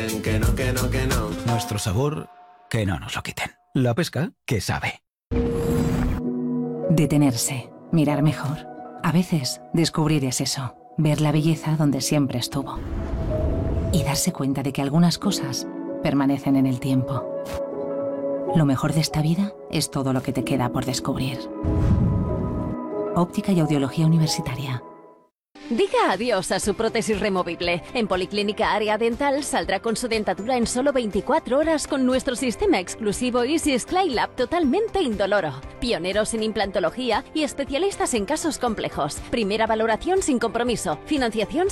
quiten, que no, que no, que no. Nuestro sabor, que no nos lo quiten. La pesca, que sabe. Detenerse, mirar mejor. A veces, descubrir es eso, ver la belleza donde siempre estuvo. Y darse cuenta de que algunas cosas permanecen en el tiempo. Lo mejor de esta vida es todo lo que te queda por descubrir. Óptica y Audiología Universitaria. Diga adiós a su prótesis removible. En Policlínica Área Dental saldrá con su dentadura en solo 24 horas con nuestro sistema exclusivo Easy SclideLab totalmente indoloro. Pioneros en implantología y especialistas en casos complejos. Primera valoración sin compromiso. Financiación